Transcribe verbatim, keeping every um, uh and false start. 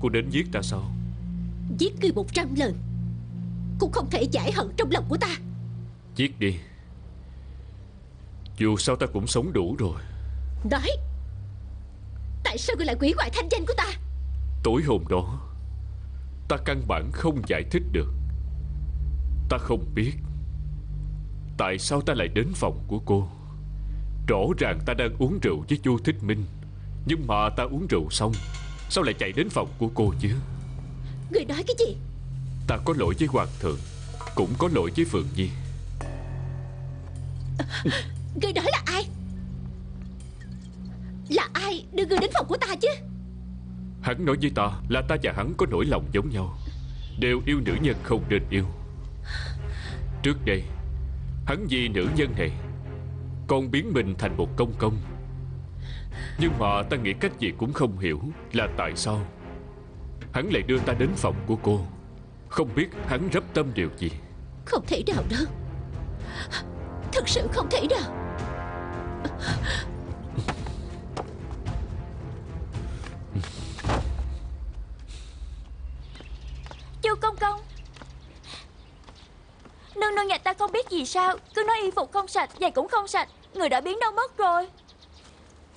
Cô đến giết ta sao? Giết ngươi một trăm lần cũng không thể giải hận trong lòng của ta. Giết đi. Dù sao ta cũng sống đủ rồi. Nói, tại sao ngươi lại hủy hoại thanh danh của ta? Tối hôm đó ta căn bản không giải thích được. Ta không biết tại sao ta lại đến phòng của cô. Rõ ràng ta đang uống rượu với Chu Thích Minh, nhưng mà ta uống rượu xong sao lại chạy đến phòng của cô chứ? Ngươi nói cái gì? Ta có lỗi với Hoàng thượng, cũng có lỗi với Phượng Nhi. Ngươi nói là ai? Là ai đưa ngươi đến phòng của ta chứ? Hắn nói với ta là ta và hắn có nỗi lòng giống nhau, đều yêu nữ nhân không nên yêu. Trước đây hắn vì nữ nhân này còn biến mình thành một công công. Nhưng mà ta nghĩ cách gì cũng không hiểu là tại sao hắn lại đưa ta đến phòng của cô. Không biết hắn rắp tâm điều gì. Không thể nào đâu, thật sự không thể nào. Chu công công, nương nương nhà ta không biết gì sao cứ nói y phục không sạch, giày cũng không sạch. Người đã biến đâu mất rồi?